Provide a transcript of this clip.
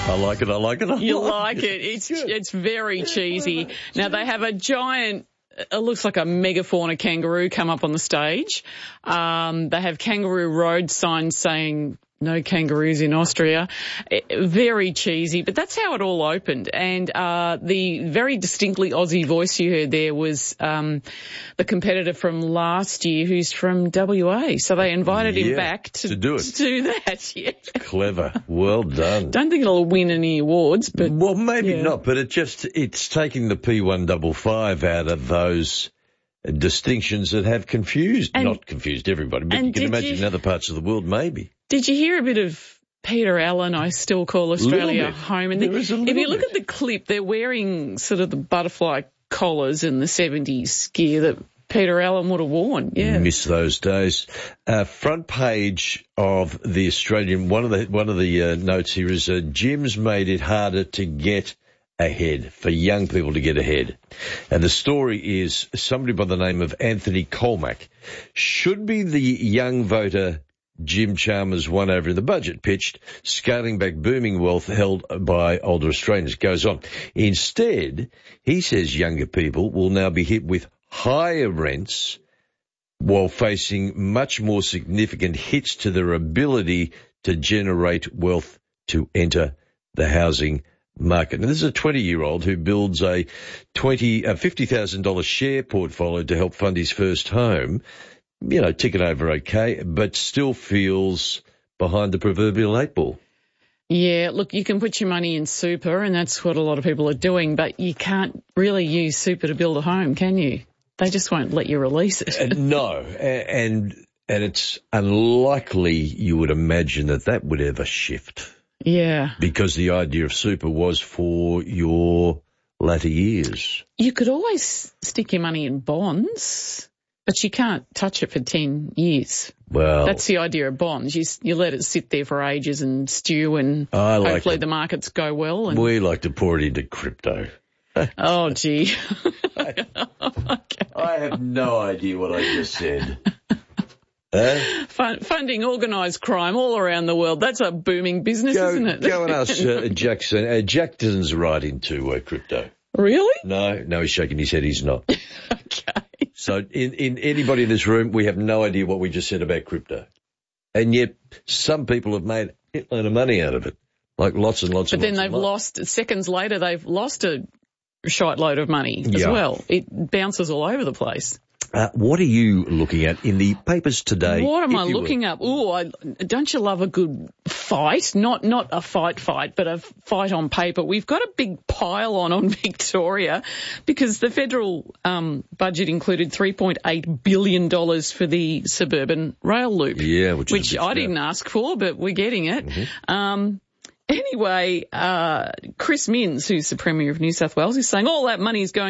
I like it. You like it. It's very cheesy. Now, they have a giant, it looks like a megafauna kangaroo come up on the stage. They have Kangaroo Road signs saying no kangaroos in Austria. Very cheesy, but that's how it all opened. And the very distinctly Aussie voice you heard there was the competitor from last year who's from WA. So they invited him back to do that. Yeah. Clever. Well done. Don't think it'll win any awards, but... Well, maybe not, but it's taking the P155 out of those distinctions that have not confused everybody, but you can imagine in other parts of the world maybe. Did you hear a bit of Peter Allen, I Still Call Australia Home? And if you look at the clip, they're wearing sort of the butterfly collars in the 70s gear that Peter Allen would have worn. Yeah. Miss those days. Front page of the Australian, one of the notes here is Jim's made it harder to get ahead, for young people to get ahead. And the story is somebody by the name of Anthony Colmack should be the young voter Jim Chalmers won over in the budget pitched, scaling back booming wealth held by older Australians. Goes on. Instead, he says younger people will now be hit with higher rents while facing much more significant hits to their ability to generate wealth to enter the housing market. Now, this is a 20-year-old who builds a $50,000 share portfolio to help fund his first home. You know, ticking over okay, but still feels behind the proverbial 8 ball. Yeah, look, you can put your money in super, and that's what a lot of people are doing, but you can't really use super to build a home, can you? They just won't let you release it. No, and it's unlikely you would imagine that would ever shift. Yeah. Because the idea of super was for your latter years. You could always stick your money in bonds, but you can't touch it for 10 years. Well, that's the idea of bonds. You let it sit there for ages and stew, and hopefully the markets go well. And we like to pour it into crypto. Oh, gee. Okay. I have no idea what I just said. Funding organised crime all around the world. That's a booming business, isn't it? Go and ask Jackson. Jackson's right into crypto. Really? No, he's shaking his head. He's not. Okay. So in anybody in this room, we have no idea what we just said about crypto. And yet some people have made a lot of money out of it, like lots and lots of money. But then they've lost, seconds later, they've lost a shite load of money as well. It bounces all over the place. What are you looking at in the papers today? What am I looking up? Don't you love a good fight? Not a fight, but a fight on paper. We've got a big pile on Victoria because the federal budget included $3.8 billion for the suburban rail loop. Yeah, which I didn't ask for, but we're getting it. Mm-hmm. Anyway, Chris Minns, who's the Premier of New South Wales, is saying all that money is going